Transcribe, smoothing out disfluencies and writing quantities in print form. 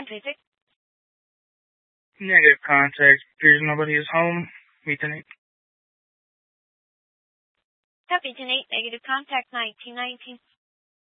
Basic. Negative contact. Appears nobody is home. Beacon 8. Beacon 8, negative contact 1919.